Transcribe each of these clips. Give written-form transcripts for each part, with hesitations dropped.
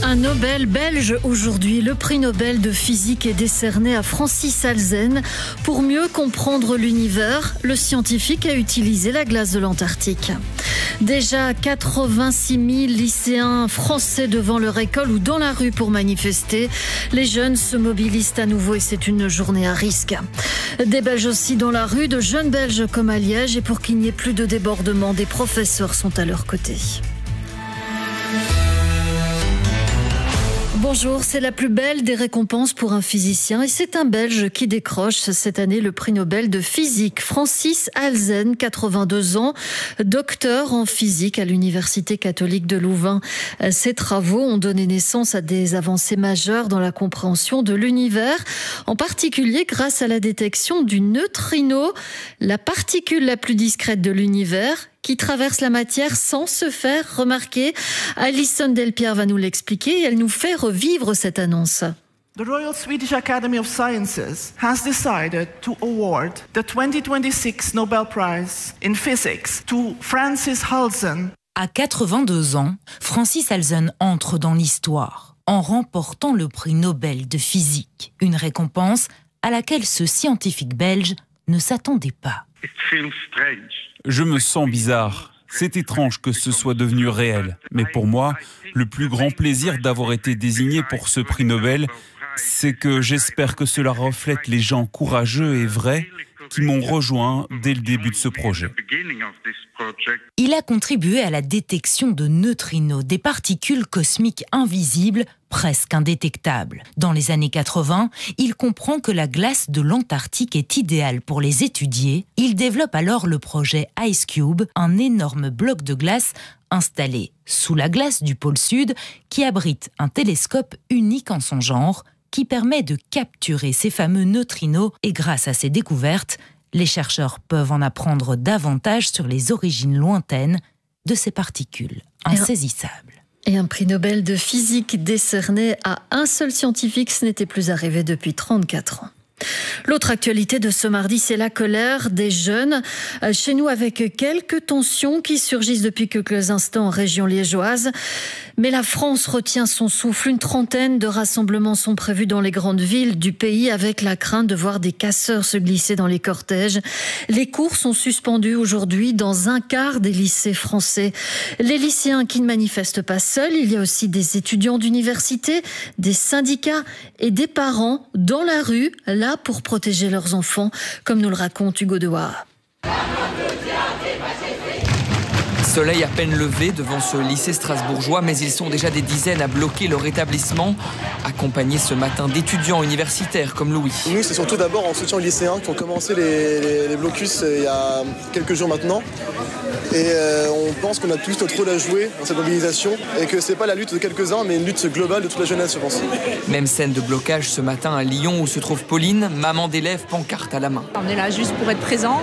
Un Nobel belge aujourd'hui. Le prix Nobel de physique est décerné à Francis Halzen. Pour mieux comprendre l'univers, le scientifique a utilisé la glace de l'Antarctique. Déjà 86 000 lycéens français devant leur école ou dans la rue pour manifester. Les jeunes se mobilisent à nouveau et c'est une journée à risque. Des Belges aussi dans la rue, de jeunes Belges comme à Liège. Et pour qu'il n'y ait plus de débordement, des professeurs sont à leur côté. Bonjour, c'est la plus belle des récompenses pour un physicien et c'est un Belge qui décroche cette année le prix Nobel de physique. Francis Halzen, 82 ans, docteur en physique à l'Université catholique de Louvain. Ses travaux ont donné naissance à des avancées majeures dans la compréhension de l'univers, en particulier grâce à la détection du neutrino, la particule la plus discrète de l'univers, qui traverse la matière sans se faire remarquer. Alison Delpierre va nous l'expliquer et elle nous fait revivre cette annonce. The Royal Swedish Academy of Sciences has decided to award the 2026 Nobel Prize in Physics to Francis Halzen. À 82 ans, Francis Halzen entre dans l'histoire en remportant le prix Nobel de physique, une récompense à laquelle ce scientifique belge ne s'attendait pas. Je me sens bizarre. C'est étrange que ce soit devenu réel. Mais pour moi, le plus grand plaisir d'avoir été désigné pour ce prix Nobel, c'est que j'espère que cela reflète les gens courageux et vrais qui m'ont rejoint dès le début de ce projet. Il a contribué à la détection de neutrinos, des particules cosmiques invisibles, presque indétectables. Dans les années 80, il comprend que la glace de l'Antarctique est idéale pour les étudier. Il développe alors le projet IceCube, un énorme bloc de glace installé sous la glace du pôle Sud qui abrite un télescope unique en son genre qui permet de capturer ces fameux neutrinos et grâce à ces découvertes, les chercheurs peuvent en apprendre davantage sur les origines lointaines de ces particules insaisissables. Et un prix Nobel de physique décerné à un seul scientifique, ce n'était plus arrivé depuis 34 ans. L'autre actualité de ce mardi, c'est la colère des jeunes. Chez nous, avec quelques tensions qui surgissent depuis quelques instants en région liégeoise. Mais la France retient son souffle. Une trentaine de rassemblements sont prévus dans les grandes villes du pays avec la crainte de voir des casseurs se glisser dans les cortèges. Les cours sont suspendus aujourd'hui dans un quart des lycées français. Les lycéens qui ne manifestent pas seuls, il y a aussi des étudiants d'université, des syndicats et des parents dans la rue, là pour protéger leurs enfants, comme nous le raconte Hugo Dewar. Soleil à peine levé devant ce lycée strasbourgeois, mais ils sont déjà des dizaines à bloquer leur établissement, accompagnés ce matin d'étudiants universitaires comme Louis. Nous, c'est surtout d'abord en soutien aux lycéens qui ont commencé les blocus il y a quelques jours maintenant. Et on pense qu'on a tous notre rôle à jouer dans cette mobilisation et que c'est pas la lutte de quelques-uns, mais une lutte globale de toute la jeunesse, je pense. Même scène de blocage ce matin à Lyon où se trouve Pauline, maman d'élève, pancarte à la main. On est là juste pour être présent,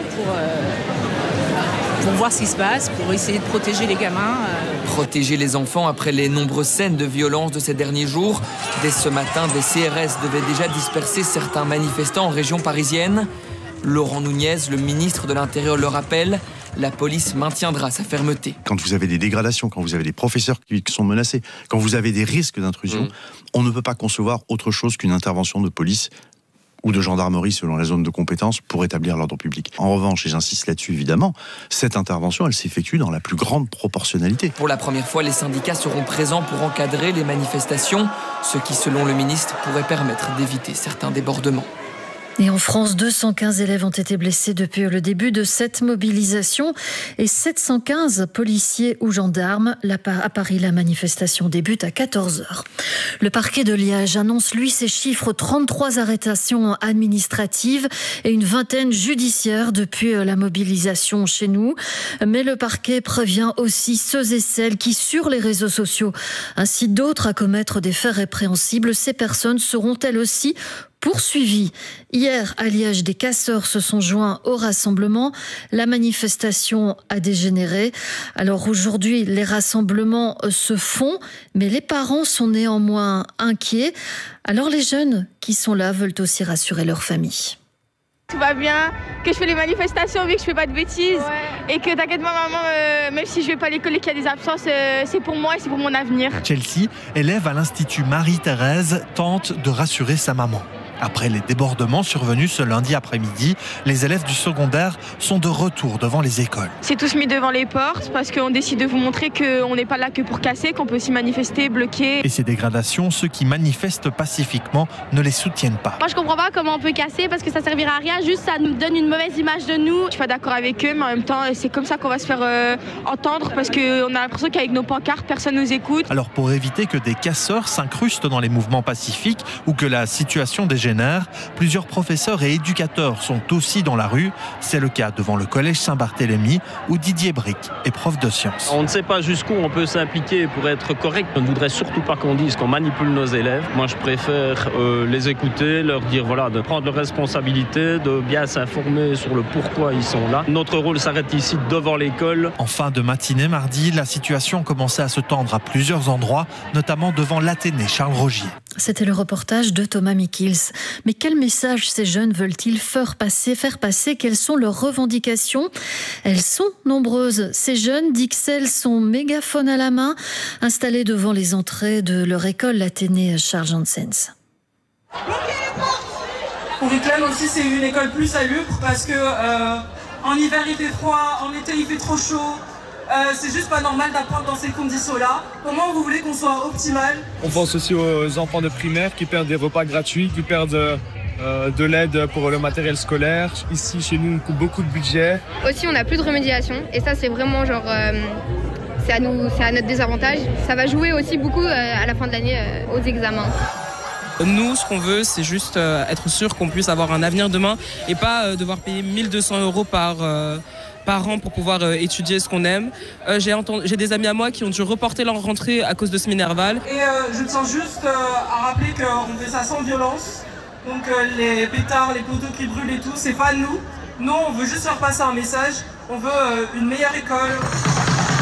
pour voir ce qui se passe, pour essayer de protéger les gamins. Protéger les enfants après les nombreuses scènes de violence de ces derniers jours. Dès ce matin, des CRS devaient déjà disperser certains manifestants en région parisienne. Laurent Nunez, le ministre de l'Intérieur, le rappelle, la police maintiendra sa fermeté. Quand vous avez des dégradations, quand vous avez des professeurs qui sont menacés, quand vous avez des risques d'intrusion, on ne peut pas concevoir autre chose qu'une intervention de police ou de gendarmerie selon la zone de compétence pour établir l'ordre public. En revanche, et j'insiste là-dessus évidemment, cette intervention, elle s'effectue dans la plus grande proportionnalité. Pour la première fois, les syndicats seront présents pour encadrer les manifestations, ce qui, selon le ministre, pourrait permettre d'éviter certains débordements. Et en France, 215 élèves ont été blessés depuis le début de cette mobilisation et 715 policiers ou gendarmes. À Paris, la manifestation débute à 14h. Le parquet de Liège annonce, lui, ses chiffres, 33 arrestations administratives et une vingtaine judiciaires depuis la mobilisation chez nous. Mais le parquet prévient aussi ceux et celles qui, sur les réseaux sociaux, incitent d'autres à commettre des faits répréhensibles. Ces personnes seront elles aussi poursuivis. Hier, à Liège, des casseurs se sont joints au rassemblement. La manifestation a dégénéré. Alors aujourd'hui, les rassemblements se font, mais les parents sont néanmoins inquiets. Alors les jeunes qui sont là veulent aussi rassurer leur famille. Tout va bien, que je fais les manifestations mais que je fais pas de bêtises et que t'inquiète pas maman, même si je vais pas à l'école et qu'il y a des absences, c'est pour moi et c'est pour mon avenir. Chelsea, élève à l'Institut Marie-Thérèse, tente de rassurer sa maman. Après les débordements survenus ce lundi après-midi, les élèves du secondaire sont de retour devant les écoles. C'est tous mis devant les portes parce qu'on décide de vous montrer qu'on n'est pas là que pour casser, qu'on peut aussi manifester, bloquer. Et ces dégradations, ceux qui manifestent pacifiquement ne les soutiennent pas. Moi je comprends pas comment on peut casser parce que ça servira à rien, juste ça nous donne une mauvaise image de nous. Je suis pas d'accord avec eux mais en même temps c'est comme ça qu'on va se faire entendre parce qu'on a l'impression qu'avec nos pancartes personne nous écoute. Alors pour éviter que des casseurs s'incrustent dans les mouvements pacifiques ou que la situation dégénère, plusieurs professeurs et éducateurs sont aussi dans la rue. C'est le cas devant le collège Saint-Barthélemy où Didier Bric est prof de sciences. On ne sait pas jusqu'où on peut s'impliquer pour être correct. On ne voudrait surtout pas qu'on dise qu'on manipule nos élèves. Moi je préfère les écouter, leur dire voilà, de prendre leurs responsabilités, de bien s'informer sur le pourquoi ils sont là. Notre rôle s'arrête ici devant l'école. En fin de matinée mardi, la situation commençait à se tendre à plusieurs endroits, notamment devant l'Athénée Charles Rogier. C'était le reportage de Thomas Mikils. Mais quel message ces jeunes veulent-ils faire passer? Quelles sont leurs revendications? Elles sont nombreuses. Ces jeunes d'Ixelles sont mégaphone à la main, installés devant les entrées de leur école, l'Athénée Charles Janssens. On réclame aussi c'est une école plus salubre parce que en hiver il fait froid, en été il fait trop chaud. C'est juste pas normal d'apprendre dans ces conditions-là. Comment vous voulez qu'on soit optimal? On pense aussi aux enfants de primaire qui perdent des repas gratuits, qui perdent de l'aide pour le matériel scolaire. Ici, chez nous, on coupe beaucoup de budget. Aussi, on n'a plus de remédiation et ça, c'est vraiment genre... c'est à notre désavantage. Ça va jouer aussi beaucoup à la fin de l'année aux examens. Nous, ce qu'on veut, c'est juste être sûr qu'on puisse avoir un avenir demain et pas devoir payer 1 200 € par an pour pouvoir étudier ce qu'on aime. J'ai des amis à moi qui ont dû reporter leur rentrée à cause de ce Minerval. Et je tiens juste à rappeler qu'on fait ça sans violence. Donc les pétards, les poteaux qui brûlent et tout, c'est pas nous. Nous, on veut juste faire passer un message. On veut une meilleure école.